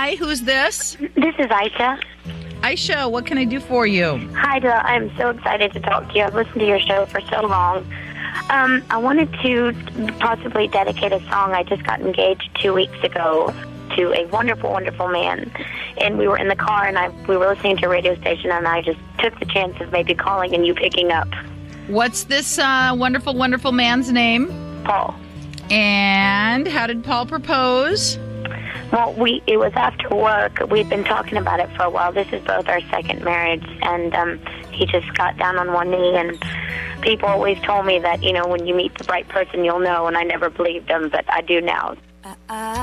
Hi, who's this? This is Aisha. Aisha, what can I do for you? Hi, I'm so excited to talk to you. I've listened to your show for so long. I wanted to possibly dedicate a song. I just got engaged 2 weeks ago to a wonderful, wonderful man. And we were in the car, and we were listening to a radio station, and I just took the chance of maybe calling and you picking up. What's this wonderful, wonderful man's name? Paul. And how did Paul propose? Well, it was after work. We'd been talking about it for a while. This is both our second marriage, and he just got down on one knee, and people always told me that, when you meet the right person, you'll know, and I never believed them, but I do now.